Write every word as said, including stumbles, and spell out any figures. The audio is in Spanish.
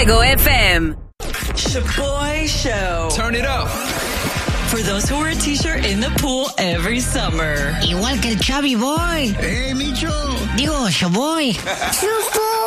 Fuego F M. Shaboy Show. Turn it up. For those who wear a t-shirt in the pool every summer. Igual que el Chavi Boy. ¡Eh, Micho! Digo, Shaboy. ¡Shaboy!